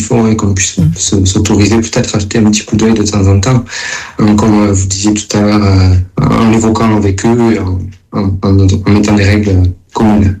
faut, hein, qu'on puisse s'autoriser peut-être à jeter un petit coup d'œil de temps en temps, comme vous disiez tout à l'heure, en évoquant avec eux et en mettant des règles communes.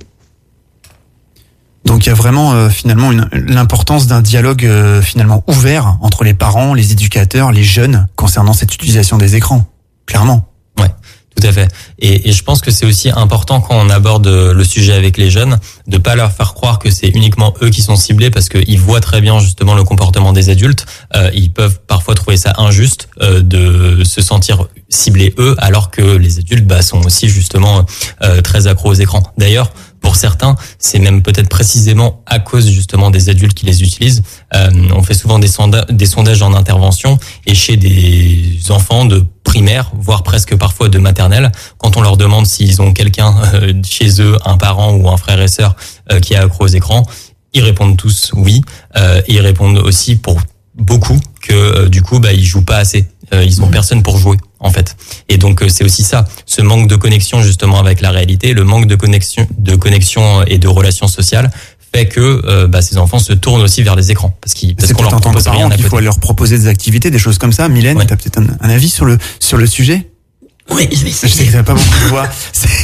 Donc il y a vraiment finalement l'importance d'un dialogue finalement ouvert entre les parents, les éducateurs, les jeunes concernant cette utilisation des écrans, clairement. Ouais, tout à fait. Et je pense que c'est aussi important quand on aborde le sujet avec les jeunes de pas leur faire croire que c'est uniquement eux qui sont ciblés parce qu'ils voient très bien justement le comportement des adultes. Ils peuvent parfois trouver ça injuste de se sentir ciblés eux alors que les adultes sont aussi justement très accros aux écrans. D'ailleurs, pour certains, c'est même peut-être précisément à cause justement des adultes qui les utilisent. On fait souvent des sondages en intervention et chez des enfants de primaire, voire presque parfois de maternelle, quand on leur demande s'ils ont quelqu'un chez eux, un parent ou un frère et sœur qui est accro aux écrans, ils répondent tous oui. Et ils répondent aussi pour beaucoup que du coup ils jouent pas assez. Ils ont personne pour jouer en fait. Et donc c'est aussi ça, ce manque de connexion justement avec la réalité, le manque de connexion et de relations sociales fait que ces enfants se tournent aussi vers les écrans parce qu'on leur propose rien à côté. Il faut leur proposer des activités, des choses comme ça. Mylène, t'as peut-être un avis sur le sujet? Oui, je vais essayer. Je sais que t'as pas beaucoup de voix.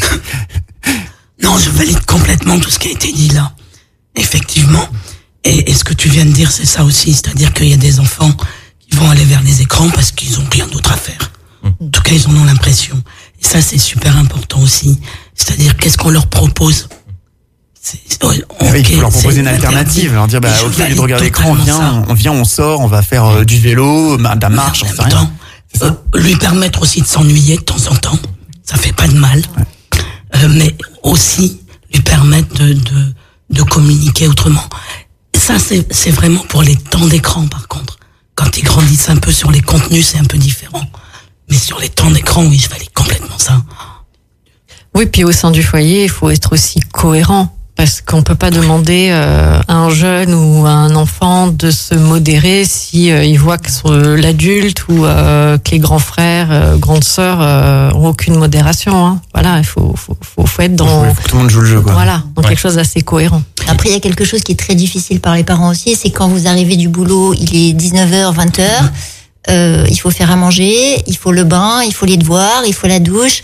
Non, je valide complètement tout ce qui a été dit là. Effectivement. Et ce que tu viens de dire, c'est ça aussi, c'est-à-dire qu'il y a des enfants qui vont aller vers les écrans parce qu'ils ont rien d'autre à faire. En tout cas, ils en ont l'impression. Et ça, c'est super important aussi. C'est-à-dire, qu'est-ce qu'on leur propose? Il faut leur proposer une alternative, leur dire, au lieu de regarder l'écran, on sort, on va faire du vélo, de la marche, on sait rien. Lui permettre aussi de s'ennuyer de temps en temps. Ça fait pas de mal. Ouais. Mais aussi, lui permettre de communiquer autrement. Ça, c'est vraiment pour les temps d'écran, par contre. Quand ils grandissent un peu sur les contenus, c'est un peu différent. Mais sur les temps d'écran, oui, je valide complètement ça. Oui, puis au sein du foyer, il faut être aussi cohérent. Parce qu'on peut pas demander à un jeune ou à un enfant de se modérer si il voit que l'adulte ou que les grands frères, grandes sœurs ont aucune modération. Hein. Voilà, il faut être dans... Faut que tout le monde joue le jeu, quoi. Voilà, dans quelque chose d'assez cohérent. Après, il y a quelque chose qui est très difficile par les parents aussi, c'est quand vous arrivez du boulot, il est 19h, 20h, il faut faire à manger, il faut le bain, il faut les devoirs, il faut la douche...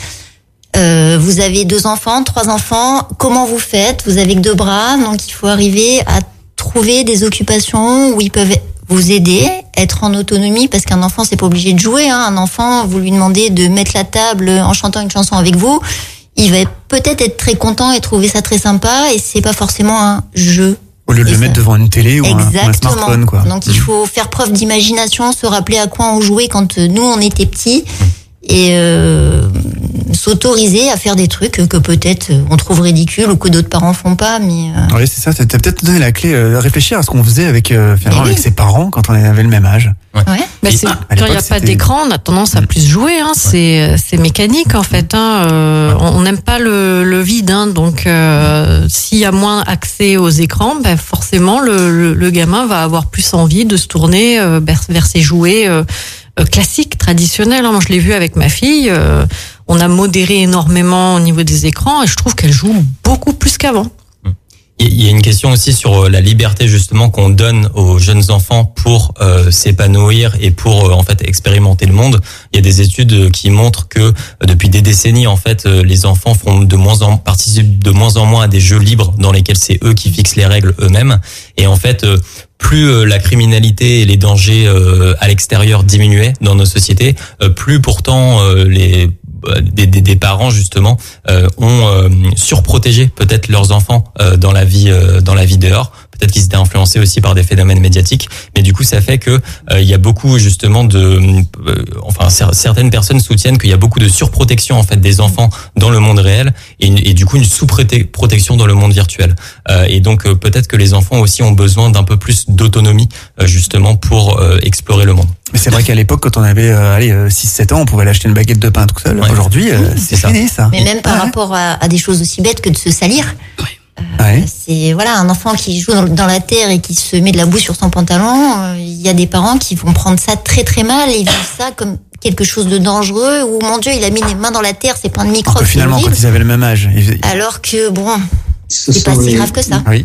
vous avez 2 enfants, 3 enfants, comment vous faites? Vous avez que 2 bras, donc il faut arriver à trouver des occupations où ils peuvent vous aider, être en autonomie, parce qu'un enfant, c'est pas obligé de jouer, hein. Un enfant, vous lui demandez de mettre la table en chantant une chanson avec vous, il va peut-être être très content et trouver ça très sympa, et c'est pas forcément un jeu. Au lieu de le mettre devant une télé ou un smartphone, quoi. Donc il faut faire preuve d'imagination, se rappeler à quoi on jouait quand nous on était petits, et s'autoriser à faire des trucs que peut-être on trouve ridicules ou que d'autres parents font pas, mais oui, c'est ça, t'as peut-être donné la clé, réfléchir à ce qu'on faisait avec avec ses parents quand on avait le même âge. Ouais. Mais quand il n'y a pas d'écran, on a tendance à plus jouer, hein. C'est mécanique en fait, hein. On n'aime pas le vide, hein. Donc s'il y a moins accès aux écrans, forcément le gamin va avoir plus envie de se tourner vers ses jouets classiques, traditionnels. Moi, je l'ai vu avec ma fille. On a modéré énormément au niveau des écrans et je trouve qu'elle joue beaucoup plus qu'avant. Il y a une question aussi sur la liberté justement qu'on donne aux jeunes enfants pour s'épanouir et pour en fait expérimenter le monde. Il y a des études qui montrent que depuis des décennies en fait les enfants participent de moins en moins à des jeux libres dans lesquels c'est eux qui fixent les règles eux-mêmes. Et en fait plus la criminalité et les dangers à l'extérieur diminuaient dans nos sociétés, plus pourtant des parents justement ont surprotégé peut-être leurs enfants dans la vie dehors. Peut-être qu'ils étaient influencés aussi par des phénomènes médiatiques, mais du coup ça fait que il y a beaucoup justement certaines personnes soutiennent qu'il y a beaucoup de surprotection en fait des enfants dans le monde réel et du coup une sous-protection dans le monde virtuel. Et donc peut-être que les enfants aussi ont besoin d'un peu plus d'autonomie justement pour explorer le monde. Mais c'est vrai qu'à l'époque, quand on avait 6-7 ans, on pouvait aller acheter une baguette de pain tout seul. Ouais. Aujourd'hui, c'est fini ça. Mais même par rapport à des choses aussi bêtes que de se salir. C'est un enfant qui joue dans la terre et qui se met de la boue sur son pantalon. Il y a des parents qui vont prendre ça très très mal et vivent ça comme quelque chose de dangereux. Ou mon Dieu, il a mis les mains dans la terre, c'est plein de microbes. Finalement, quand ils avaient le même âge. Alors que c'est pas si grave que ça. Oui.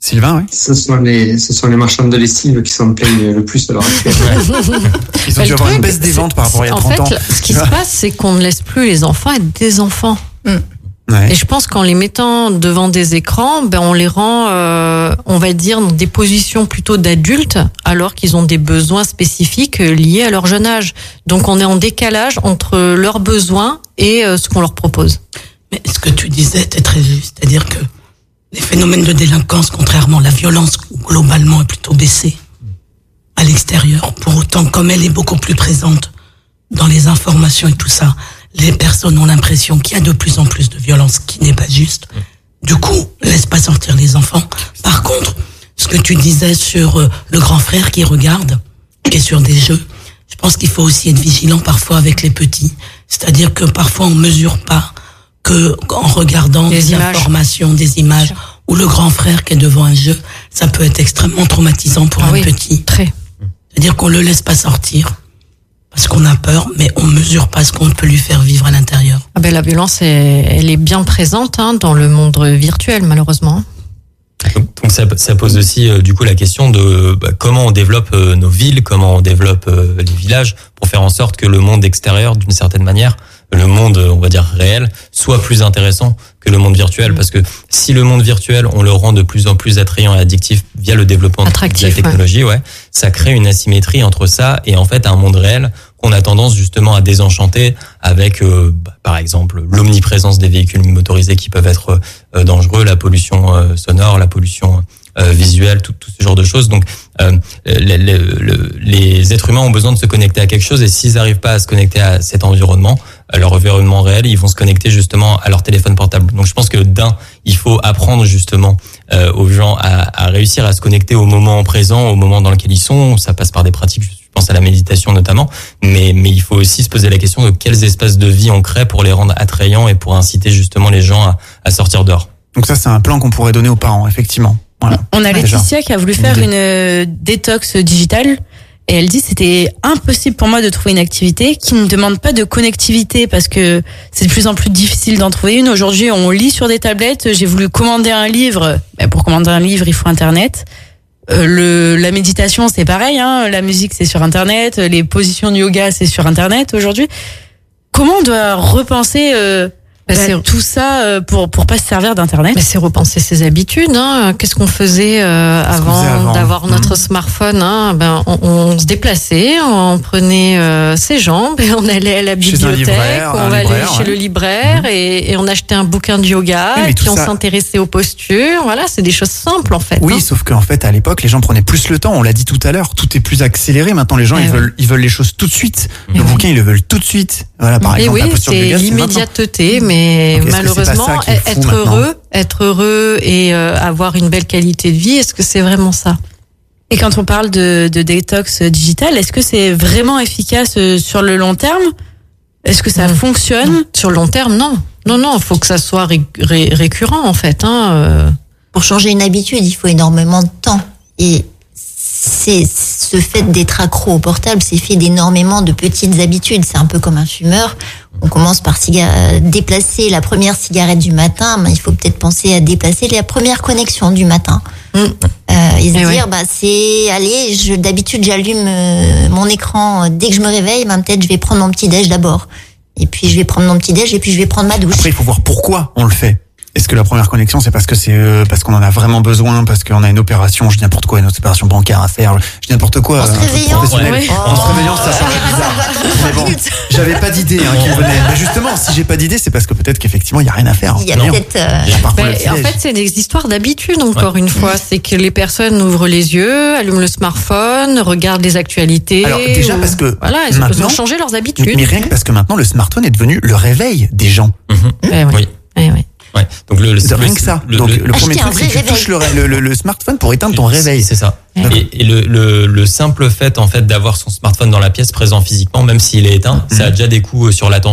Sylvain, oui. Ce sont les marchands de lessive qui s'en plaignent le plus à l'heure actuelle. Ils ont dû avoir une baisse des ventes par rapport à il y a 30 ans. En fait, ce qui se passe, c'est qu'on ne laisse plus les enfants être des enfants. Ouais. Et je pense qu'en les mettant devant des écrans, on les rend, on va dire, dans des positions plutôt d'adultes, alors qu'ils ont des besoins spécifiques liés à leur jeune âge. Donc on est en décalage entre leurs besoins et ce qu'on leur propose. Mais ce que tu disais était très juste, c'est-à-dire que les phénomènes de délinquance, contrairement à la violence, globalement est plutôt baissée à l'extérieur. Pour autant, comme elle est beaucoup plus présente dans les informations et tout ça, les personnes ont l'impression qu'il y a de plus en plus de violence, qui n'est pas juste. Du coup, laisse pas sortir les enfants. Par contre, ce que tu disais sur le grand frère qui regarde, qui est sur des jeux, je pense qu'il faut aussi être vigilant parfois avec les petits. C'est-à-dire que parfois on mesure pas que en regardant des informations, des images, ou le grand frère qui est devant un jeu, ça peut être extrêmement traumatisant pour un petit. Très. C'est-à-dire qu'on le laisse pas sortir. Parce qu'on a peur, mais on mesure pas ce qu'on peut lui faire vivre à l'intérieur. La violence, elle est bien présente dans le monde virtuel, malheureusement. Donc ça pose aussi du coup la question de comment on développe nos villes, comment on développe les villages pour faire en sorte que le monde extérieur, d'une certaine manière, le monde, on va dire réel, soit plus intéressant que le monde virtuel. Parce que si le monde virtuel, on le rend de plus en plus attrayant et addictif via le développement de la technologie, ça crée une asymétrie entre ça et en fait un monde réel qu'on a tendance justement à désenchanter avec, par exemple, l'omniprésence des véhicules motorisés qui peuvent être dangereux, la pollution sonore, la pollution visuelle, tout ce genre de choses. Donc, les êtres humains ont besoin de se connecter à quelque chose et s'ils n'arrivent pas à se connecter à cet environnement, à leur environnement réel, ils vont se connecter justement à leur téléphone portable. Donc, je pense que il faut apprendre justement aux gens à réussir à se connecter au moment présent, au moment dans lequel ils sont. Ça passe par des pratiques, je pense à la méditation notamment, mais il faut aussi se poser la question de quels espaces de vie on crée pour les rendre attrayants et pour inciter justement les gens à sortir dehors. Donc ça, c'est un plan qu'on pourrait donner aux parents, effectivement. Voilà. On a Laetitia qui a voulu faire une détox digitale et elle dit c'était impossible pour moi de trouver une activité qui ne demande pas de connectivité parce que c'est de plus en plus difficile d'en trouver une. Aujourd'hui, on lit sur des tablettes. J'ai voulu commander un livre. Pour commander un livre, il faut Internet. La méditation, c'est pareil, la musique, c'est sur Internet, les positions de yoga, c'est sur Internet aujourd'hui. Comment on doit repenser tout ça pour pas se servir d'Internet? Mais c'est repenser ses habitudes. Qu'est-ce qu'on faisait avant d'avoir notre smartphone? On se déplaçait, on prenait ses jambes et on allait à la bibliothèque, on allait chez le libraire et on achetait un bouquin de yoga et puis on s'intéressait aux postures. Voilà, c'est des choses simples en fait. Oui, sauf qu'en fait à l'époque les gens prenaient plus le temps. On l'a dit tout à l'heure, tout est plus accéléré. Maintenant les gens ils veulent les choses tout de suite. Le bouquin ils le veulent tout de suite. Voilà, par exemple, la posture de yoga, c'est l'immédiateté, mais malheureusement, être heureux et avoir une belle qualité de vie, est-ce que c'est vraiment ça? Et quand on parle de détox digital, est-ce que c'est vraiment efficace sur le long terme? Est-ce que ça fonctionne? Sur le long terme, non. Non, il faut que ça soit récurrent en fait. Pour changer une habitude, il faut énormément de temps. Et c'est ce fait d'être accro au portable, c'est fait d'énormément de petites habitudes. C'est un peu comme un fumeur. On commence par déplacer la première cigarette du matin, mais il faut peut-être penser à déplacer la première connexion du matin. Et se dire, d'habitude j'allume mon écran dès que je me réveille, peut-être je vais prendre mon petit déj d'abord. Et puis je vais prendre mon petit déj et puis je vais prendre ma douche. Après, il faut voir pourquoi on le fait. Est-ce que la première connexion, c'est parce qu'on en a vraiment besoin, parce qu'on a une opération, je dis n'importe quoi, une opération bancaire à faire, je dis n'importe quoi. En se réveillant, en se réveillant, ça paraît bizarre. Mais bon, j'avais pas d'idée qui venait. Mais justement, si j'ai pas d'idée, c'est parce que peut-être qu'effectivement, il y a rien à faire. Il y a peut-être. En fait, c'est des histoires d'habitude. Encore une fois, c'est que les personnes ouvrent les yeux, allument le smartphone, regardent les actualités. Alors déjà parce que ils ont changé leurs habitudes. Mais rien que parce que maintenant, le smartphone est devenu le réveil des gens. Oui. Ouais. Donc rien que ça. Donc le premier truc, c'est que tu touches le smartphone pour éteindre ton réveil. C'est ça. Et le simple fait en fait d'avoir son smartphone dans la pièce présent physiquement, même s'il est éteint, ça a déjà des coûts sur l'attention.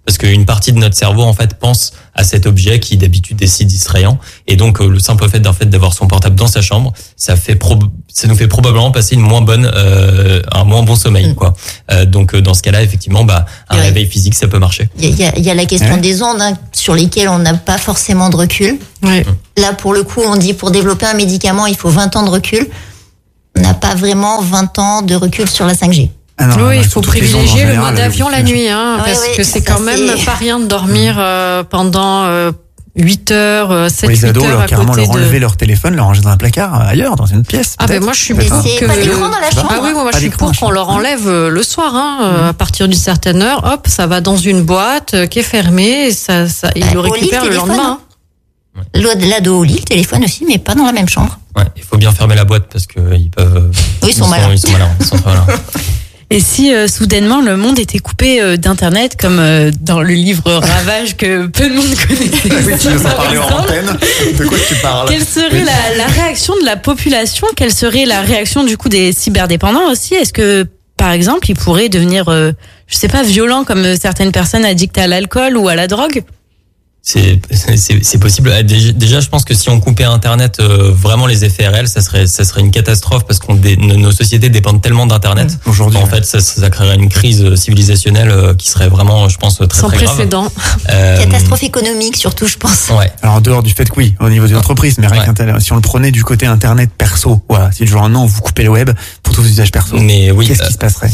parce qu'une partie de notre cerveau en fait pense à cet objet qui d'habitude est si distrayant, et donc le simple fait d'avoir son portable dans sa chambre, ça nous fait probablement passer un moins bon sommeil, quoi. Donc dans ce cas-là, effectivement, un réveil physique, ça peut marcher. Il y a la question des ondes, sur lesquelles on n'a pas forcément de recul. Ouais. Là, pour le coup, on dit pour développer un médicament, il faut 20 ans de recul. On n'a pas vraiment 20 ans de recul sur la 5G. Oui, il faut privilégier le mode avion la nuit, parce que c'est quand même pas rien de dormir pendant 8 heures, 7, 8 heures à côté de... Les ados, carrément leur enlever leur téléphone, leur ranger dans un placard ailleurs, dans une pièce. Ah ben moi je suis pour que... pas d'écran dans la chambre. Ah oui, moi je suis pour qu'on leur enlève le soir, à partir d'une certaine heure, hop, ça va dans une boîte qui est fermée, et ils le récupèrent le lendemain. L'ado au lit, le téléphone aussi, mais pas dans la même chambre. Ouais, il faut bien fermer la boîte parce que ils peuvent... Oui, ils sont malins. Ils sont malins. Et si soudainement le monde était coupé d'internet, comme dans le livre Ravage que peu de monde connaissait. Oui, tu nous as parlé en antenne. De quoi tu parles? Quelle serait la réaction de la population? Quelle serait la réaction du coup des cyberdépendants aussi? Est-ce que par exemple ils pourraient devenir, je sais pas, violents comme certaines personnes addictes à l'alcool ou à la drogue? C'est possible. Déjà, je pense que si on coupait Internet, vraiment les effets réels, ça serait une catastrophe parce nos sociétés dépendent tellement d'Internet. Aujourd'hui, en fait, ça créerait une crise civilisationnelle qui serait vraiment, je pense, très sans très précédent. grave. Catastrophe économique surtout, je pense. Ouais. Alors en dehors du fait que oui, au niveau des entreprises, mais rien si on le prenait du côté Internet perso, voilà, si le jour un an vous coupez le web pour tous vos usages perso, mais oui, qu'est-ce qui se passerait?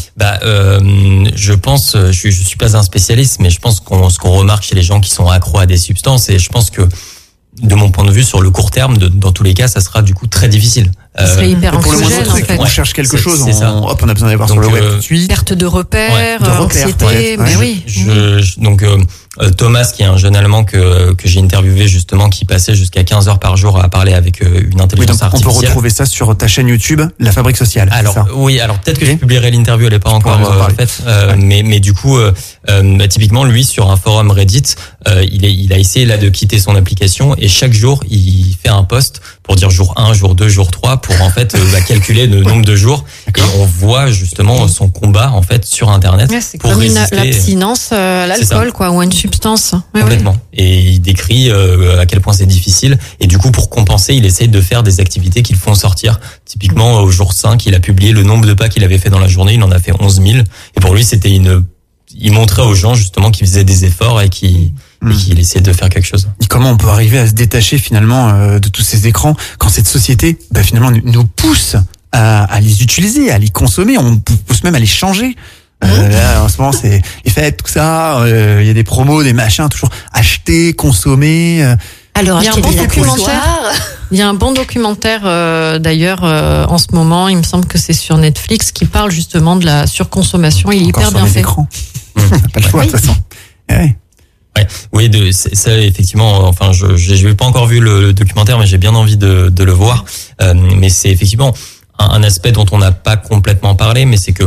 Je pense, je suis pas un spécialiste, mais je pense ce qu'on remarque chez les gens qui sont accros à des substances, et je pense que de mon point de vue sur le court terme, dans tous les cas, ça sera du coup très difficile. Ça serait hyper pour le moindre anxiogène, truc, en fait. on cherche quelque chose, c'est ça. on a besoin d'aller voir sur le web tout de suite. Perte de repères, anxiété, ouais. mais oui. Donc Thomas, qui est un jeune Allemand que j'ai interviewé justement, qui passait jusqu'à 15 heures par jour à parler avec une intelligence artificielle. On peut retrouver ça sur ta chaîne YouTube, La Fabrique Sociale. Alors peut-être que je publierai l'interview, elle est pas encore faite, mais du coup, typiquement lui sur un forum Reddit, il a essayé là de quitter son application, et chaque jour il fait un post pour dire jour 1, jour 2, jour 3, pour en fait calculer le nombre de jours. Et on voit justement son combat en fait sur Internet pour comme résister. L'abstinence à l'alcool, quoi, ou à une substance. Complètement. Ouais. Et il décrit à quel point c'est difficile. Et du coup, pour compenser, il essaye de faire des activités qui le font sortir. Typiquement, au jour 5, il a publié le nombre de pas qu'il avait fait dans la journée. Il en a fait 11 000. Et pour lui, c'était il montrait aux gens justement qu'il faisait des efforts et qu'il essayait de faire quelque chose. Et comment on peut arriver à se détacher finalement de tous ces écrans quand cette société finalement nous pousse à les utiliser, à les consommer, on pousse même à les changer. Là, en ce moment, c'est les fêtes, tout ça. Il y a des promos, des machins, toujours acheter, consommer. Alors, il y a un bon documentaire. Il y a un bon documentaire d'ailleurs en ce moment. Il me semble que c'est sur Netflix qui parle justement de la surconsommation. Il est hyper bien fait. Pas le choix de toute façon. Ouais. Ouais, oui, ça effectivement. Enfin, j'ai pas encore vu le documentaire, mais j'ai bien envie de le voir. Mais c'est effectivement un aspect dont on n'a pas complètement parlé, mais c'est que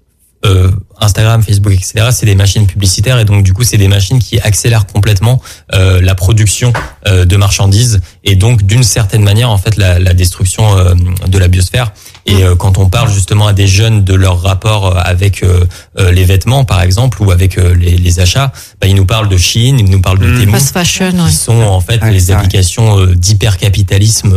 Instagram, Facebook, etc. c'est des machines publicitaires, et donc du coup c'est des machines qui accélèrent complètement la production de marchandises, et donc d'une certaine manière en fait la destruction de la biosphère. Et quand on parle justement à des jeunes de leur rapport avec les vêtements par exemple, ou avec les achats, ils nous parlent de Shein, ils nous parlent de Temu, fast fashion, qui sont en fait les applications d'hypercapitalisme.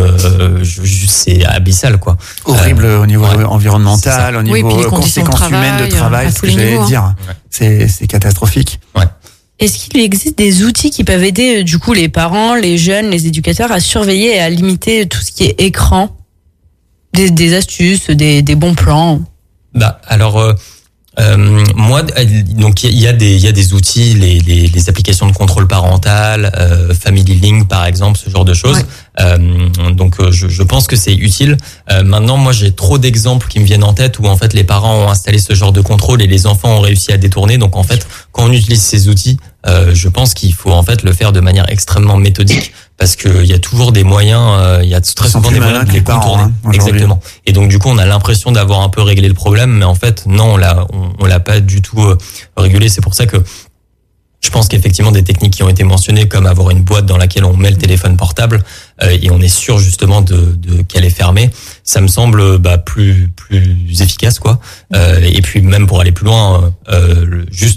C'est abyssal, quoi. Horrible au niveau environnemental, au niveau conséquences humaines de travail, ce que j'allais dire. C'est catastrophique. Ouais. Est-ce qu'il existe des outils qui peuvent aider du coup les parents, les jeunes, les éducateurs à surveiller et à limiter tout ce qui est écran? Des astuces, des bons plans? Alors moi, donc il y a des outils, les applications de contrôle parental, Family Link par exemple, ce genre de choses. Donc je pense que c'est utile. Maintenant, moi j'ai trop d'exemples qui me viennent en tête où en fait les parents ont installé ce genre de contrôle et les enfants ont réussi à détourner. Donc en fait, quand on utilise ces outils, je pense qu'il faut en fait le faire de manière extrêmement méthodique, parce que il y a toujours des moyens, il y a très souvent des moyens de les contourner. Exactement. Et donc du coup, on a l'impression d'avoir un peu réglé le problème, mais en fait non, on l'a pas du tout régulé. C'est pour ça que je pense qu'effectivement des techniques qui ont été mentionnées, comme avoir une boîte dans laquelle on met le téléphone portable et on est sûr justement de qu'elle est fermée, ça me semble plus efficace, quoi. Et puis même pour aller plus loin, juste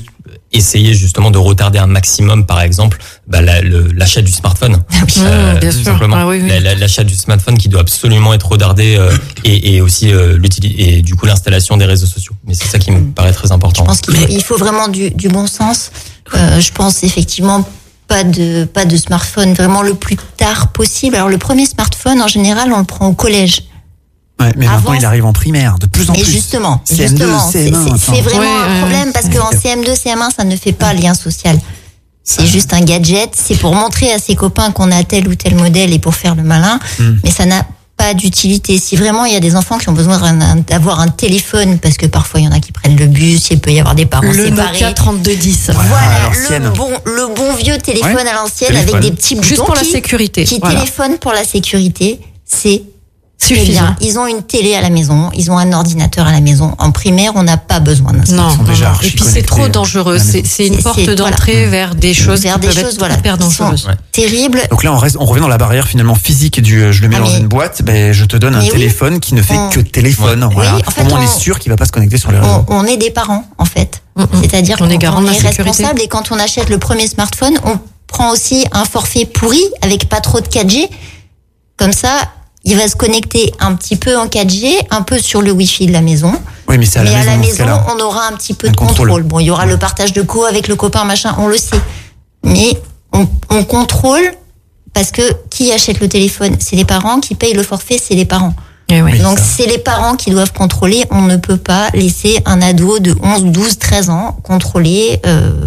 essayer justement de retarder un maximum, par exemple, l'achat du smartphone. Bien sûr. Simplement, l'achat du smartphone qui doit absolument être retardé et aussi et du coup l'installation des réseaux sociaux. Mais c'est ça qui me paraît très important. Je pense qu'il faut vraiment du bon sens. Je pense effectivement pas de smartphone vraiment le plus tard possible. Alors le premier smartphone en général on le prend au collège. Ouais, mais maintenant il arrive en primaire, de plus en plus. Mais justement, CM2, CM1, c'est vraiment un problème parce qu'en CM2, CM1, ça ne fait pas lien social. C'est juste un gadget, c'est pour montrer à ses copains qu'on a tel ou tel modèle et pour faire le malin, mais ça n'a pas d'utilité. Si vraiment il y a des enfants qui ont besoin d'avoir un téléphone, parce que parfois il y en a qui prennent le bus, il peut y avoir des parents séparés. Le Nokia 3210. Voilà, le bon vieux téléphone à l'ancienne avec des petits boutons. Juste pour la sécurité. Qui téléphone pour la sécurité, c'est suffisant. Ils ont une télé à la maison, ils ont un ordinateur à la maison. En primaire, on n'a pas besoin d'un smartphone. Non. Et puis c'est trop dangereux. C'est une porte d'entrée vers des choses qui peuvent être hyper dangereuses. Terrible. Donc là, on revient dans la barrière finalement physique du je le mets dans une boîte, je te donne un téléphone qui ne fait que téléphone. Voilà. En fait, on est sûr qu'il va pas se connecter sur les réseaux. On est des parents, en fait. C'est-à-dire qu'on est responsable et quand on achète le premier smartphone, on prend aussi un forfait pourri avec pas trop de 4G. Comme ça, il va se connecter un petit peu en 4G, un peu sur le Wi-Fi de la maison. Oui, mais à la maison, on aura un petit peu de contrôle. Bon, il y aura le partage de co avec le copain, machin, on le sait. Mais on contrôle parce que qui achète le téléphone? C'est les parents. Qui payent le forfait? C'est les parents. Donc c'est les parents qui doivent contrôler. On ne peut pas laisser un ado de 11, 12, 13 ans contrôler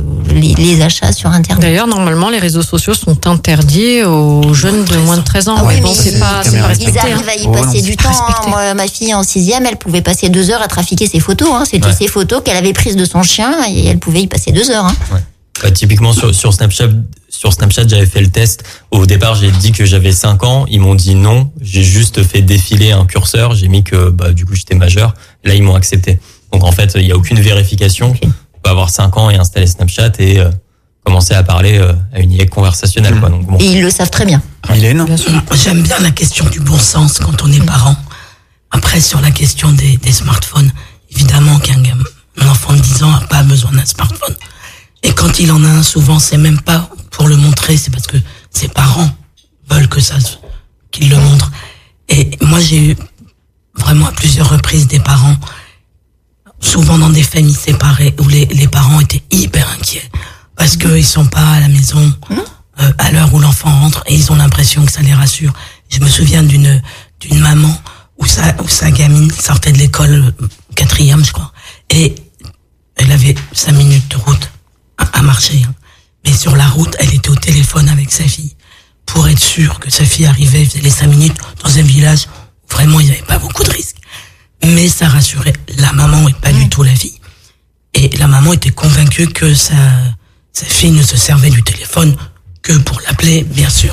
les achats sur Internet. D'ailleurs, normalement, les réseaux sociaux sont interdits aux jeunes de moins de 13 ans. C'est pas respecté. Ils arrivent à y passer du temps. Moi, ma fille en 6e, elle pouvait passer 2 heures à trafiquer ses photos. C'était ses photos qu'elle avait prises de son chien et elle pouvait y passer 2 heures. Typiquement sur Snapchat, j'avais fait le test. Au départ, j'ai dit que j'avais 5 ans. Ils m'ont dit non. J'ai juste fait défiler un curseur. J'ai mis que du coup j'étais majeur. Et là, ils m'ont accepté. Donc en fait, il y a aucune vérification. On peut avoir 5 ans et installer Snapchat et commencer à parler à une IA conversationnelle. Donc, bon. Et ils le savent très bien. Mylène, j'aime bien la question du bon sens quand on est parent. Après, sur la question des smartphones, évidemment qu'un enfant de 10 ans n'a pas besoin d'un smartphone. Et quand il en a un, souvent, c'est même pas pour le montrer, c'est parce que ses parents veulent qu'il le montre. Et moi, j'ai eu vraiment à plusieurs reprises des parents, souvent dans des familles séparées, où les parents étaient hyper inquiets parce qu'ils sont pas à la maison à l'heure où l'enfant rentre et ils ont l'impression que ça les rassure. Je me souviens d'une maman où sa gamine sortait de l'école 4e, je crois, et elle avait 5 minutes de route à marcher. Mais sur la route, elle était au téléphone avec sa fille pour être sûre que sa fille arrivait, faisait les 5 minutes dans un village où vraiment il n'y avait pas beaucoup de risques. Mais ça rassurait la maman et pas du tout la fille. Et la maman était convaincue que sa fille ne se servait du téléphone que pour l'appeler, bien sûr.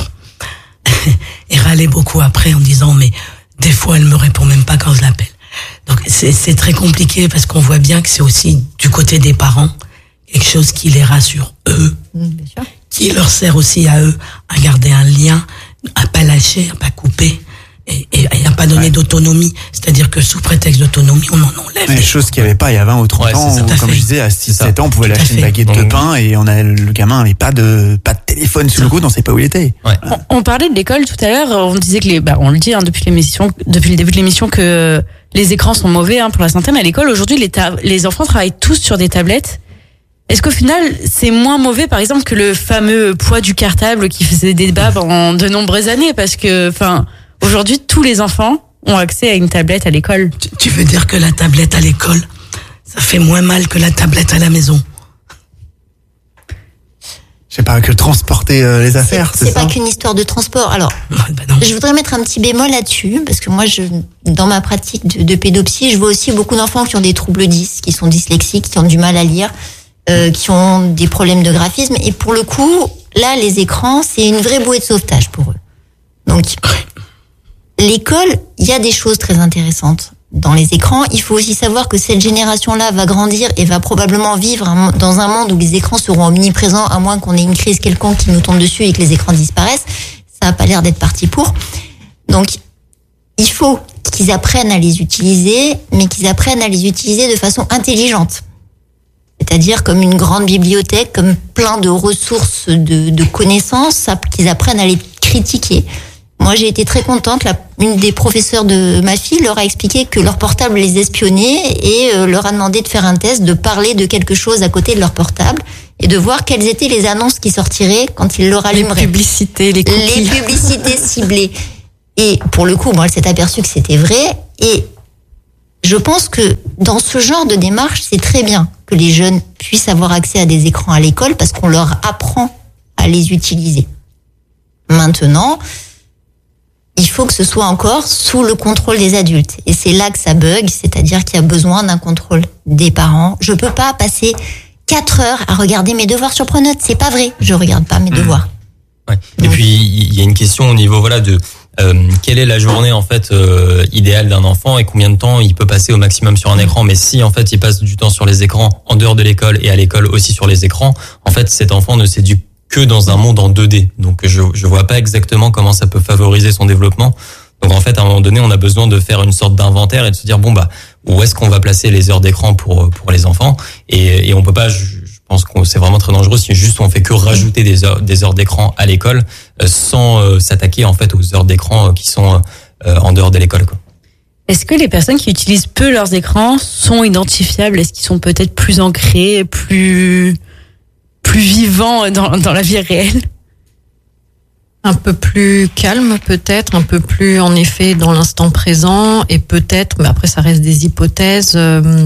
Et râlait beaucoup après en disant mais des fois elle me répond même pas quand je l'appelle. Donc c'est très compliqué parce qu'on voit bien que c'est aussi du côté des parents quelque chose qui les rassure eux, qui leur sert aussi à eux à garder un lien, à pas lâcher, à pas couper et à pas donner d'autonomie. C'est-à-dire que sous prétexte d'autonomie, on en enlève. Des choses qu'il n'y avait pas il y a 20 ou 30 ans, où, comme je disais, à 6-7 ans, on pouvait lâcher une baguette de pain et le gamin n'avait pas de téléphone sous le coude, on ne sait pas où il était. On parlait de l'école tout à l'heure, on disait que on le dit depuis le début de l'émission que les écrans sont mauvais pour la santé, mais à l'école aujourd'hui les enfants travaillent tous sur des tablettes. Est-ce qu'au final, c'est moins mauvais, par exemple, que le fameux poids du cartable qui faisait débat pendant de nombreuses années? Parce que, aujourd'hui, tous les enfants ont accès à une tablette à l'école. Tu veux dire que la tablette à l'école, ça fait moins mal que la tablette à la maison? Je sais pas, que transporter les affaires, c'est ça? C'est pas qu'une histoire de transport. Alors, je voudrais mettre un petit bémol là-dessus, parce que moi, dans ma pratique de pédopsie, je vois aussi beaucoup d'enfants qui ont des troubles 10, qui sont dyslexiques, qui ont du mal à lire. Qui ont des problèmes de graphisme. Et pour le coup, là, les écrans, c'est une vraie bouée de sauvetage pour eux. Donc, l'école, il y a des choses très intéressantes dans les écrans. Il faut aussi savoir que cette génération-là va grandir et va probablement vivre dans un monde où les écrans seront omniprésents, à moins qu'on ait une crise quelconque qui nous tombe dessus et que les écrans disparaissent. Ça n'a pas l'air d'être parti pour. Donc, il faut qu'ils apprennent à les utiliser, mais qu'ils apprennent à les utiliser de façon intelligente. C'est-à-dire comme une grande bibliothèque, comme plein de ressources de connaissances qu'ils apprennent à les critiquer. Moi, j'ai été très contente. Une des professeurs de ma fille leur a expliqué que leur portable les espionnait et leur a demandé de faire un test, de parler de quelque chose à côté de leur portable et de voir quelles étaient les annonces qui sortiraient quand ils leur allumeraient. Les publicités, les cookies. Les publicités ciblées. Et pour le coup, elle s'est aperçue que c'était vrai. Et je pense que dans ce genre de démarche, c'est très bien que les jeunes puissent avoir accès à des écrans à l'école parce qu'on leur apprend à les utiliser. Maintenant, il faut que ce soit encore sous le contrôle des adultes. Et c'est là que ça bug, c'est-à-dire qu'il y a besoin d'un contrôle des parents. Je peux pas passer 4 heures à regarder mes devoirs sur Pronote. C'est pas vrai. Je regarde pas mes devoirs. Ouais. Et puis, il y a une question au niveau, de quelle est la journée, idéale d'un enfant et combien de temps il peut passer au maximum sur un écran. Mais si, il passe du temps sur les écrans en dehors de l'école et à l'école aussi sur les écrans, cet enfant ne s'éduque que dans un monde en 2D. Donc, je vois pas exactement comment ça peut favoriser son développement. Donc, à un moment donné, on a besoin de faire une sorte d'inventaire et de se dire, où est-ce qu'on va placer les heures d'écran pour les enfants? Et on peut pas, je pense que c'est vraiment très dangereux si juste on fait que rajouter des heures d'écran à l'école, sans s'attaquer, aux heures d'écran qui sont en dehors de l'école, quoi. Est-ce que les personnes qui utilisent peu leurs écrans sont identifiables? Est-ce qu'ils sont peut-être plus ancrés, plus vivants dans la vie réelle? Un peu plus calme peut-être, un peu plus en effet dans l'instant présent et peut-être, mais après ça reste des hypothèses,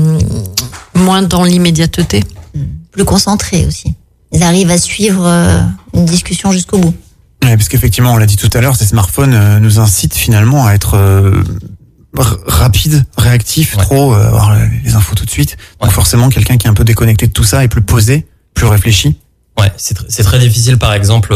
moins dans l'immédiateté. Plus concentrés aussi. Ils arrivent à suivre une discussion jusqu'au bout. Ouais, parce qu'effectivement, on l'a dit tout à l'heure, ces smartphones nous incitent finalement à être rapide, réactif, trop, avoir les infos tout de suite. Donc forcément, quelqu'un qui est un peu déconnecté de tout ça est plus posé, plus réfléchi. Ouais, c'est très difficile, par exemple,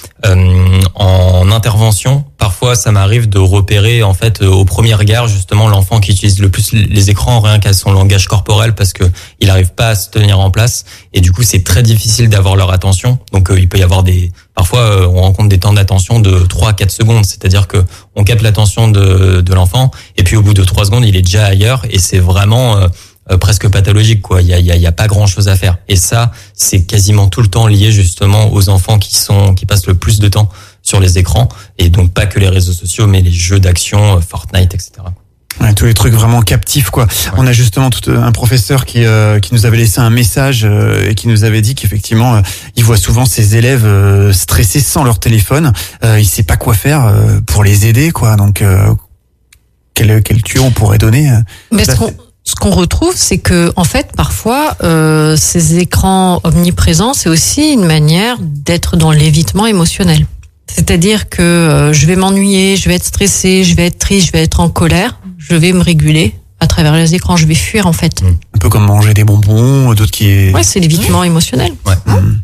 en intervention, parfois ça m'arrive de repérer au premier regard justement l'enfant qui utilise le plus les écrans rien qu'à son langage corporel parce que il arrive pas à se tenir en place et du coup c'est très difficile d'avoir leur attention. Donc il peut y avoir parfois on rencontre des temps d'attention de 3-4 secondes, c'est-à-dire que on capte l'attention de l'enfant et puis au bout de 3 secondes, il est déjà ailleurs et c'est vraiment presque pathologique, quoi. Il y a pas grand chose à faire. Et ça, c'est quasiment tout le temps lié justement aux enfants qui passent le plus de temps sur les écrans. Et donc pas que les réseaux sociaux, mais les jeux d'action, Fortnite, etc. Ouais, tous les trucs vraiment captifs, quoi. Ouais. On a justement un professeur qui nous avait laissé un message et qui nous avait dit qu'effectivement, il voit souvent ses élèves stressés sans leur téléphone. Il sait pas quoi faire pour les aider, quoi. Donc, quel tuyau on pourrait donner? Mais ce qu'on retrouve, c'est que en fait, parfois, ces écrans omniprésents, c'est aussi une manière d'être dans l'évitement émotionnel. C'est-à-dire que je vais m'ennuyer, je vais être stressée, je vais être triste, je vais être en colère, je vais me réguler à travers les écrans, je vais fuir en fait. Un peu comme manger des bonbons, d'autres qui... Ouais, c'est l'évitement émotionnel. Ouais.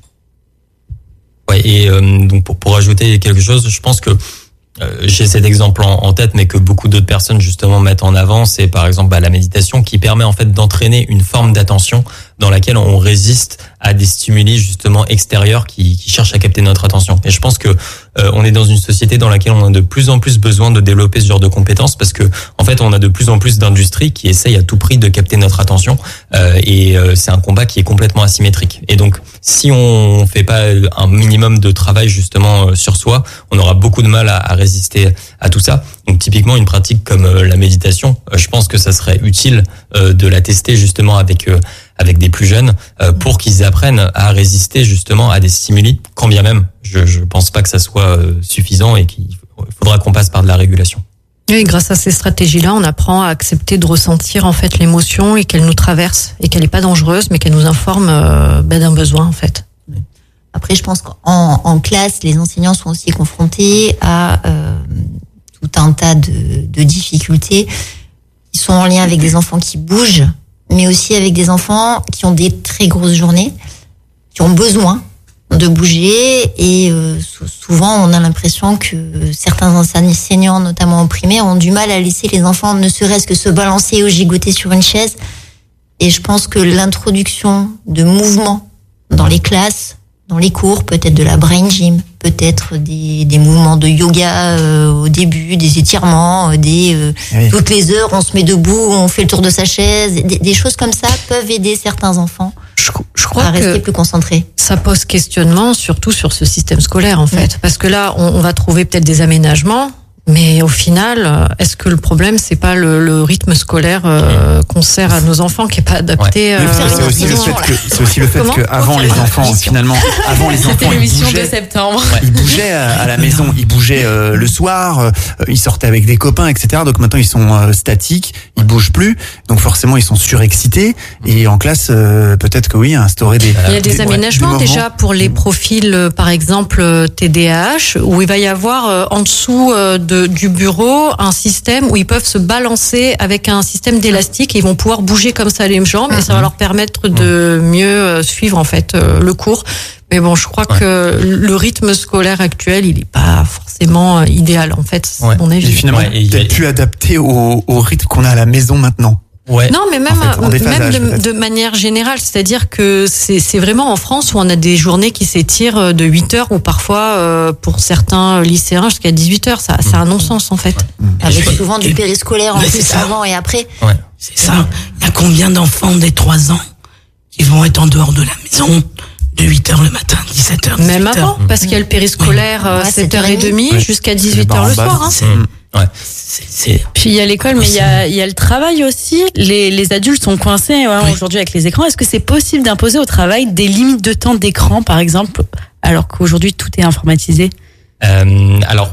Ouais, et donc pour ajouter quelque chose, je pense que j'ai cet exemple en tête, mais que beaucoup d'autres personnes justement mettent en avant, c'est par exemple la méditation qui permet en fait d'entraîner une forme d'attention dans laquelle on résiste à des stimuli justement extérieurs qui cherchent à capter notre attention. Et je pense que on est dans une société dans laquelle on a de plus en plus besoin de développer ce genre de compétences parce que en fait on a de plus en plus d'industries qui essayent à tout prix de capter notre attention et c'est un combat qui est complètement asymétrique. Et donc si on fait pas un minimum de travail justement sur soi, on aura beaucoup de mal à résister à tout ça. Donc typiquement une pratique comme la méditation, je pense que ça serait utile de la tester justement avec des plus jeunes pour qu'ils apprennent à résister justement à des stimuli, quand bien même je pense pas que ça soit suffisant et qu'il faudra qu'on passe par de la régulation. Oui, grâce à ces stratégies-là, on apprend à accepter de ressentir en fait l'émotion et qu'elle nous traverse et qu'elle n'est pas dangereuse, mais qu'elle nous informe d'un besoin en fait. Après, je pense qu'en classe, les enseignants sont aussi confrontés à tout un tas de difficultés qui sont en lien avec des enfants qui bougent, mais aussi avec des enfants qui ont des très grosses journées, qui ont besoin de bouger et souvent on a l'impression que certains enseignants, notamment en primaire, ont du mal à laisser les enfants ne serait-ce que se balancer ou gigoter sur une chaise. Et je pense que l'introduction de mouvements dans les classes, dans les cours, peut-être de la brain gym, peut-être des mouvements de yoga au début, des étirements, toutes les heures on se met debout, on fait le tour de sa chaise, des choses comme ça peuvent aider certains enfants. Je crois à rester que plus concentré. ça pose questionnement, surtout sur ce système scolaire, en fait. Parce que là, on va trouver peut-être des aménagements, mais au final, est-ce que le problème, c'est pas le rythme scolaire qu'on sert à nos enfants qui est pas adapté c'est aussi le fait que avant les enfants, finalement, C'était ils l'émission de bougeaient. septembre. Ils bougeaient à la maison, ils bougeaient le soir, ils sortaient avec des copains, etc. Donc maintenant ils sont statiques, ils bougent plus, donc forcément ils sont surexcités. Et en classe, peut-être que oui, instaurer des. Il y a des aménagements déjà pour les profils, par exemple TDAH, où il va y avoir en dessous du bureau un système où ils peuvent se balancer avec un système d'élastique et ils vont pouvoir bouger comme ça les jambes et ça va leur permettre de mieux suivre en fait le cours. Mais bon, je crois que le rythme scolaire actuel, il est pas forcément idéal en fait, c'est mon avis. Et finalement, peut-être plus adapté au rythme qu'on a à la maison maintenant. Ouais. Non, mais même, de manière générale, c'est-à-dire que c'est vraiment en France où on a des journées qui s'étirent de 8 heures ou parfois, pour certains lycéens, jusqu'à 18 heures. Ça, c'est un non-sens, en fait. Avec souvent du périscolaire en plus avant et après. Ouais. C'est ça. Il y a combien d'enfants dès 3 ans qui vont être en dehors de la maison de 8h le matin, 17h, même avant, parce qu'il y a le périscolaire 7h30 jusqu'à 18h le soir. Ouais. Puis il y a l'école, mais il y a le travail aussi. Les adultes sont coincés aujourd'hui avec les écrans. Est-ce que c'est possible d'imposer au travail des limites de temps d'écran, par exemple, alors qu'aujourd'hui tout est informatisé? Alors,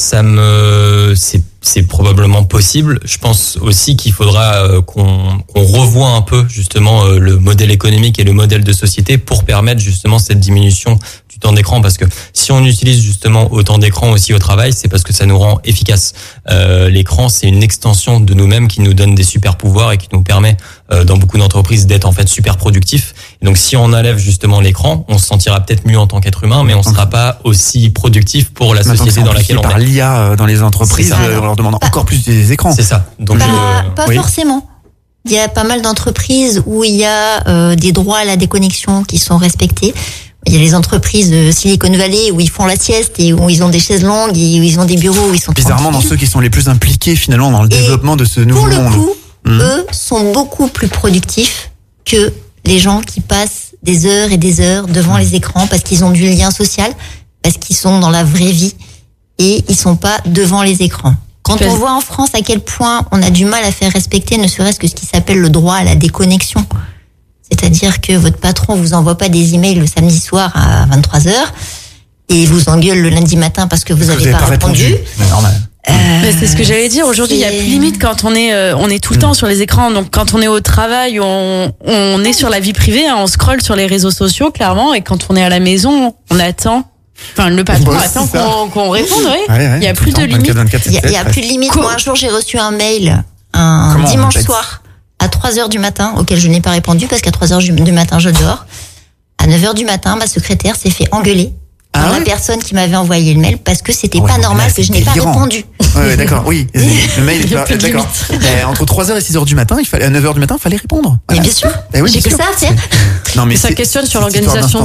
c'est probablement possible. Je pense aussi qu'il faudra qu'on revoie un peu justement le modèle économique et le modèle de société pour permettre justement cette diminution du temps d'écran, parce que si on utilise justement autant d'écran aussi au travail, c'est parce que ça nous rend efficace. L'écran, c'est une extension de nous-mêmes qui nous donne des super pouvoirs et qui nous permet dans beaucoup d'entreprises d'être en fait super productifs. Et donc si on enlève justement l'écran, on se sentira peut-être mieux en tant qu'être humain, mais on sera pas aussi productif pour la société dans laquelle on est. Par l'IA dans les entreprises, on leur demande encore plus des écrans. C'est ça. Donc pas forcément. Il y a pas mal d'entreprises où il y a des droits à la déconnexion qui sont respectés. Il y a les entreprises de Silicon Valley où ils font la sieste et où ils ont des chaises longues et où ils ont des bureaux où ils sont bizarrement tranquilles. dans ceux qui sont les plus impliqués finalement dans le développement de ce nouveau monde. Pour le coup, eux sont beaucoup plus productifs que les gens qui passent des heures et des heures devant les écrans parce qu'ils ont du lien social, parce qu'ils sont dans la vraie vie et ils sont pas devant les écrans. Quand on voit en France à quel point on a du mal à faire respecter ne serait-ce que ce qui s'appelle le droit à la déconnexion, c'est-à-dire que votre patron vous envoie pas des emails le samedi soir à 23h et vous engueule le lundi matin parce que vous avez pas répondu. Normal. Mais c'est ce que j'allais dire. Aujourd'hui, il y a plus limite quand on est tout le temps sur les écrans. Donc, quand on est au travail, on est sur la vie privée, on scrolle sur les réseaux sociaux, clairement. Et quand on est à la maison, on attend. Enfin, le patron attend qu'on réponde, oui. Il y a plus de limite. Il y a plus de limite. Moi, un jour, j'ai reçu un mail dimanche soir à 3h du matin, auquel je n'ai pas répondu parce qu'à 3h du matin, je dors. À 9h du matin, ma secrétaire s'est fait engueuler par la personne qui m'avait envoyé le mail parce que c'était pas normal que je n'ai pas répondu. Ouais, d'accord, oui. Le mail, d'accord. Entre 3h et 6h du matin, à 9h du matin, il fallait répondre. Mais bien sûr. J'ai que ça à faire. Non, mais ça questionne sur l'organisation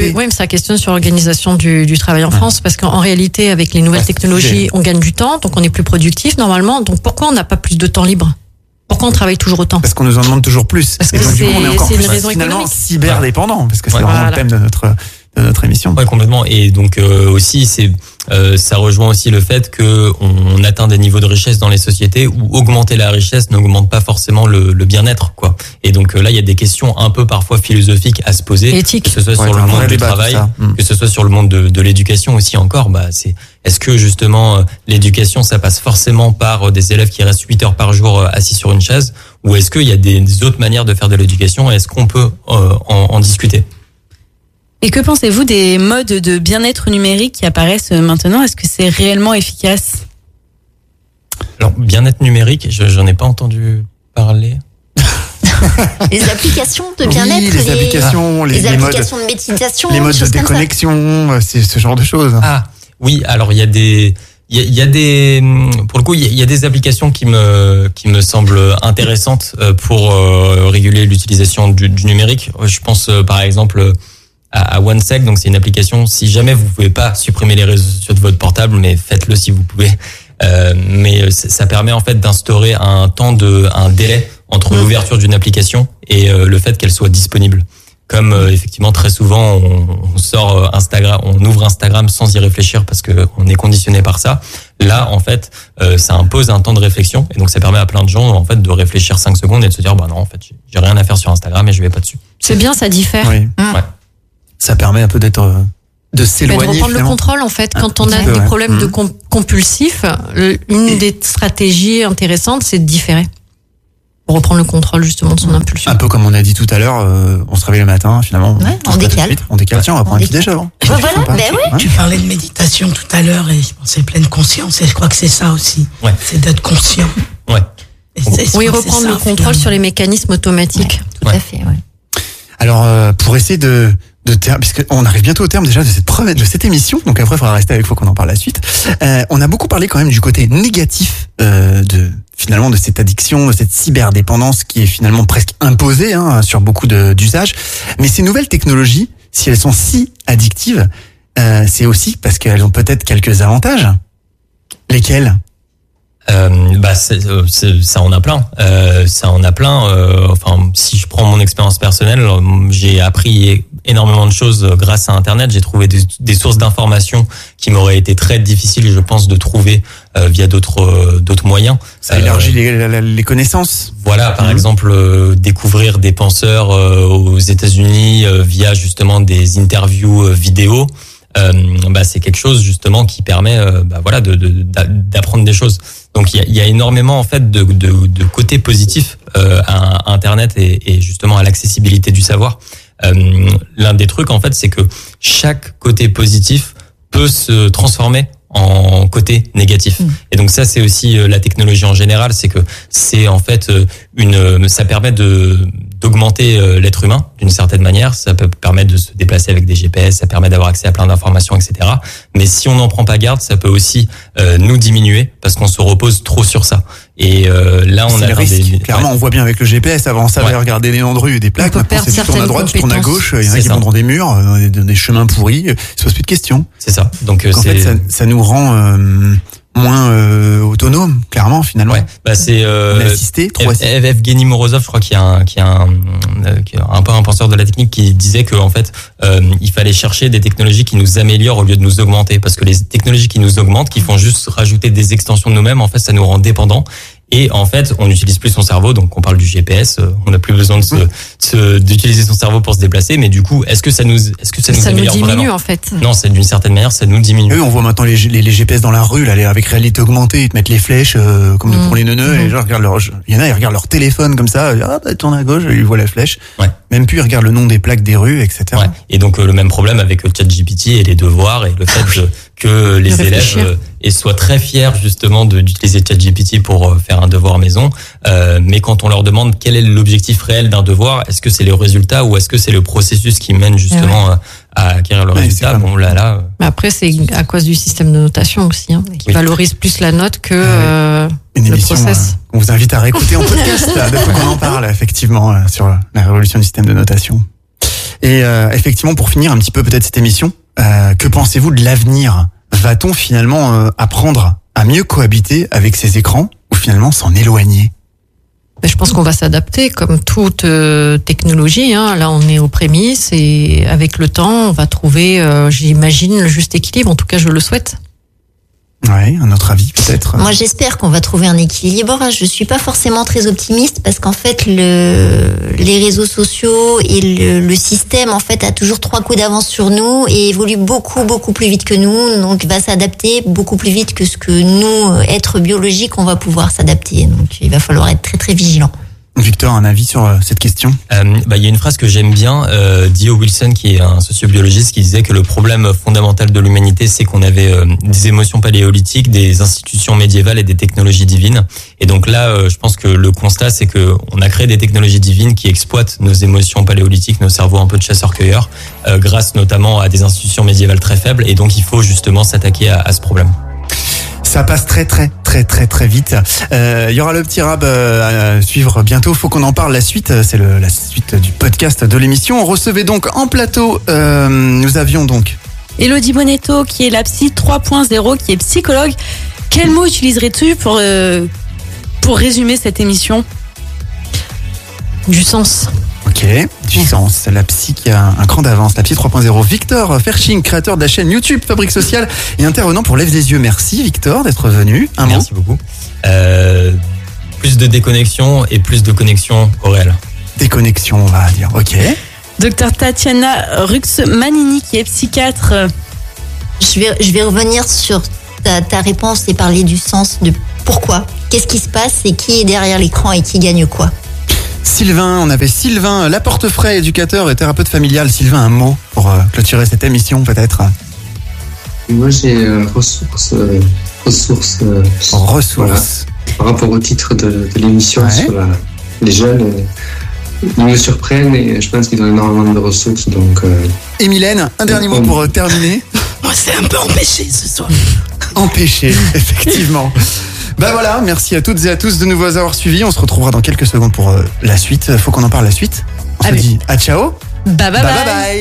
du travail en France, parce qu'en réalité, avec les nouvelles technologies, on gagne du temps, donc on est plus productif normalement. Donc pourquoi on n'a pas plus de temps libre? Pourquoi on travaille toujours autant? Parce qu'on nous en demande toujours plus. Parce que donc, du coup, on est encore plus finalement économique. Cyberdépendant, parce que c'est vraiment le thème de notre émission. Ouais, complètement. Et donc aussi, ça rejoint aussi le fait que on atteint des niveaux de richesse dans les sociétés où augmenter la richesse n'augmente pas forcément le bien-être, quoi. Et donc là, il y a des questions un peu parfois philosophiques à se poser, éthique. Que ce soit sur le monde du travail, que ce soit sur le monde de l'éducation aussi encore. Est-ce que justement l'éducation, ça passe forcément par des élèves qui restent 8 heures par jour assis sur une chaise, ou est-ce qu'il y a des autres manières de faire de l'éducation? Est-ce qu'on peut en discuter? Et que pensez-vous des modes de bien-être numérique qui apparaissent maintenant? Est-ce que c'est réellement efficace? Alors, bien-être numérique, j'en ai pas entendu parler. Les applications de bien-être, les applications de méditation, les modes de déconnexion, c'est ce genre de choses. Ah, oui, alors il y a des pour le coup, il y a des applications qui me semblent intéressantes pour réguler l'utilisation du numérique. Je pense par exemple à OneSec, donc c'est une application. Si jamais vous pouvez pas supprimer les réseaux sociaux de votre portable, mais faites-le si vous pouvez. Mais ça permet en fait d'instaurer un délai entre l'ouverture d'une application et le fait qu'elle soit disponible. comme effectivement très souvent on sort Instagram, on ouvre Instagram sans y réfléchir parce que on est conditionné par ça. Là, en fait, ça impose un temps de réflexion et donc ça permet à plein de gens en fait de réfléchir 5 secondes et de se dire bah non, en fait, j'ai rien à faire sur Instagram et je vais pas dessus. C'est bien, ça diffère. Oui. Ouais. Ça permet un peu de s'éloigner. De reprendre finalement. le contrôle, en fait, quand on a peu, des ouais. problèmes de compulsifs, une des stratégies intéressantes, c'est de différer. Pour reprendre le contrôle, justement, de son impulsion. Un peu comme on a dit tout à l'heure, on se réveille le matin, finalement. Ouais, on on se décale. tout de suite. On décale, tiens, on va prendre un petit déj avant. Voilà, ben oui. Tu parlais de méditation tout à l'heure et je pensais pleine conscience et je crois que c'est ça aussi. Ouais. C'est d'être conscient. Ouais. Et je Oui, crois que c'est reprendre ça, le contrôle finalement. sur les mécanismes automatiques. Tout à fait, ouais. Alors, pour essayer de puisqu'on arrive bientôt au terme déjà de cette émission, donc après il faudra rester avec vous qu'on en parle la suite. On a beaucoup parlé quand même du côté négatif finalement de cette addiction, de cette cyberdépendance qui est finalement presque imposée sur beaucoup d'usages. Mais ces nouvelles technologies, si elles sont si addictives, c'est aussi parce qu'elles ont peut-être quelques avantages. Lesquels ? Ça en a plein. Enfin, si je prends mon expérience personnelle, j'ai appris énormément de choses grâce à Internet. J'ai trouvé des sources d'informations qui m'auraient été très difficiles, je pense, de trouver via d'autres moyens. Ça élargit les connaissances. Voilà, par exemple, découvrir des penseurs aux États-Unis via justement des interviews vidéo. C'est quelque chose justement qui permet d'apprendre des choses. Donc il y a énormément en fait de côtés positifs à Internet et justement à l'accessibilité du savoir. L'un des trucs en fait, c'est que chaque côté positif peut se transformer en côté négatif. Et donc ça c'est aussi la technologie en général, c'est que c'est en fait ça permet d'augmenter l'être humain d'une certaine manière. Ça peut permettre de se déplacer avec des GPS, ça permet d'avoir accès à plein d'informations, etc. Mais si on n'en prend pas garde, ça peut aussi nous diminuer parce qu'on se repose trop sur ça. Et là, on c'est a le risque. Clairement, on voit bien avec le GPS. Avant, on savait regarder les noms de rue et des plaques. Maintenant, c'est tu tournes à droite, tu tournes à gauche. Il y en a qui vont dans des murs, dans des chemins pourris. Il se pose plus de questions. C'est ça. Donc, en fait, ça nous rend moins autonome, clairement, finalement. Ouais, c'est assisté, trop assisté. Evgeny Morozov, je crois, qui est un peu un penseur de la technique, qui disait que en fait, il fallait chercher des technologies qui nous améliorent au lieu de nous augmenter, parce que les technologies qui nous augmentent, qui font juste rajouter des extensions de nous-mêmes, en fait, ça nous rend dépendants. Et en fait, on n'utilise plus son cerveau, donc on parle du GPS, on n'a plus besoin d'utiliser son cerveau pour se déplacer, mais du coup, est-ce que ça nous améliore diminue, vraiment ? En fait. Non, c'est d'une certaine manière, ça nous diminue. Oui, on voit maintenant les GPS dans la rue, là, avec réalité augmentée, ils te mettent les flèches comme pour les neuneux, et genre il y en a, ils regardent leur téléphone comme ça, tourne à gauche, ils voient la flèche. Ouais. Même plus, ils regardent le nom des plaques des rues, etc. Ouais. Et donc le même problème avec ChatGPT et les devoirs et le fait que les élèves soient très fiers justement d'utiliser ChatGPT pour faire un devoir maison, mais quand on leur demande quel est l'objectif réel d'un devoir, est-ce que c'est le résultat ou est-ce que c'est le processus qui mène justement à acquérir le résultat? Bon là. Mais après c'est à cause du système de notation aussi, qui valorise plus la note que une le émission process. On vous invite à réécouter en podcast depuis qu'on en parle effectivement sur la révolution du système de notation. Et effectivement, pour finir un petit peu peut-être cette émission, que pensez-vous de l'avenir? Va-t-on finalement apprendre à mieux cohabiter avec ces écrans ou finalement s'en éloigner? Je pense qu'on va s'adapter comme toute technologie. Là, on est aux prémices et avec le temps, on va trouver, j'imagine, le juste équilibre. En tout cas, je le souhaite. Ouais, un autre avis peut-être. Moi, j'espère qu'on va trouver un équilibre. Je suis pas forcément très optimiste parce qu'en fait, les réseaux sociaux et le système, en fait, a toujours 3 coups d'avance sur nous et évolue beaucoup plus vite que nous. Donc, va s'adapter beaucoup plus vite que ce que nous, êtres biologiques, on va pouvoir s'adapter. Donc, il va falloir être très vigilant. Victor, un avis sur cette question? Il y a une phrase que j'aime bien, d'E.O. Wilson, qui est un sociobiologiste, qui disait que le problème fondamental de l'humanité, c'est qu'on avait des émotions paléolithiques, des institutions médiévales et des technologies divines. Et donc là, je pense que le constat, c'est que on a créé des technologies divines qui exploitent nos émotions paléolithiques, nos cerveaux un peu de chasseurs-cueilleurs, grâce notamment à des institutions médiévales très faibles. Et donc, il faut justement s'attaquer à ce problème. Ça passe très vite. Il y aura le petit rap à suivre bientôt. Faut qu'on en parle. La suite, c'est la suite du podcast de l'émission. On recevait donc en plateau, nous avions donc Elodie Bonetto, qui est la psy 3.0, qui est psychologue. Quel mot utiliserais-tu pour résumer cette émission? Du sens. Ok. Ok, du sens. La psy qui a un cran d'avance. La psy 3.0. Victor Ferching, créateur de la chaîne YouTube Fabrique Sociale et intervenant pour Lève des Yeux. Merci Victor d'être venu. Merci beaucoup. Plus de déconnexion et plus de connexion au réel. Déconnexion, on va dire. Ok. Docteur Tatiana Rux-Manini, qui est psychiatre. Je vais revenir sur ta réponse et parler du sens de pourquoi. Qu'est-ce qui se passe et qui est derrière l'écran et qui gagne quoi. Sylvain, on avait Sylvain Laportefray, éducateur et thérapeute familial. Sylvain, un mot pour clôturer cette émission peut-être. Moi j'ai ressources. Voilà. Par rapport au titre de l'émission sur les jeunes, ils me surprennent et je pense qu'ils ont énormément de ressources. Donc, Et Mylène, un dernier mot pour terminer. Moi, c'est un peu empêché ce soir. Empêché, effectivement. Ben voilà, merci à toutes et à tous de nous avoir suivis. On se retrouvera dans quelques secondes pour la suite. Faut qu'on en parle la suite. On se dit à ciao. Bye bye bye. Bye.